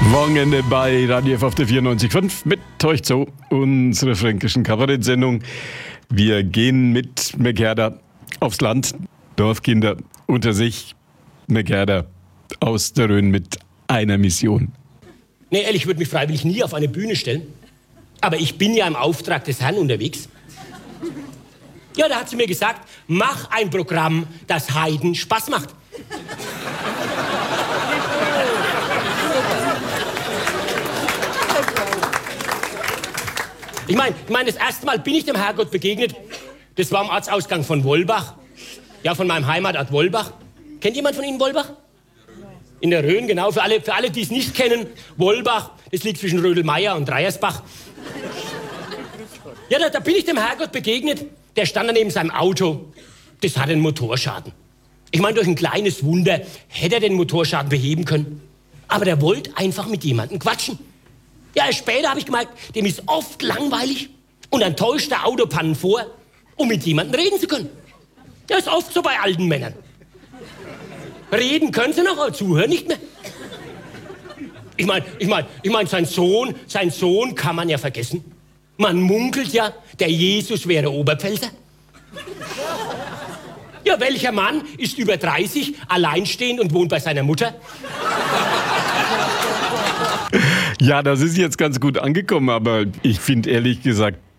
Wochenende bei Radio F auf der 94.5 mit euch zu unsere fränkischen Kabarett-Sendung. Wir gehen mit McGerda aufs Land, Dorfkinder unter sich, McGerda aus der Rhön mit einer Mission. Nee, ehrlich, ich würde mich freiwillig nie auf eine Bühne stellen. Aber ich bin ja im Auftrag des Herrn unterwegs. Ja, da hat sie mir gesagt, mach ein Programm, das Heiden Spaß macht. Ich meine, das erste Mal bin ich dem Herrgott begegnet. Das war am Ortsausgang von Wollbach. Ja, von meinem Heimatort Wollbach. Kennt jemand von Ihnen Wollbach? In der Rhön, genau. Für alle, die es nicht kennen, Wollbach, das liegt zwischen Rödelmeier und Dreiersbach. Ja, da bin ich dem Herrgott begegnet. Der stand da neben seinem Auto. Das hat einen Motorschaden. Ich meine, durch ein kleines Wunder hätte er den Motorschaden beheben können. Aber der wollte einfach mit jemandem quatschen. Ja, später habe ich gemerkt, dem ist oft langweilig und dann täuscht er Autopannen vor, um mit jemandem reden zu können. Ja, ist oft so bei alten Männern. Reden können sie noch, aber zuhören nicht mehr. Ich meine, sein Sohn kann man ja vergessen. Man munkelt ja, der Jesus wäre Oberpfälzer. Ja, welcher Mann ist über 30, alleinstehend und wohnt bei seiner Mutter? Ja, das ist jetzt ganz gut angekommen, aber ich finde ehrlich gesagt,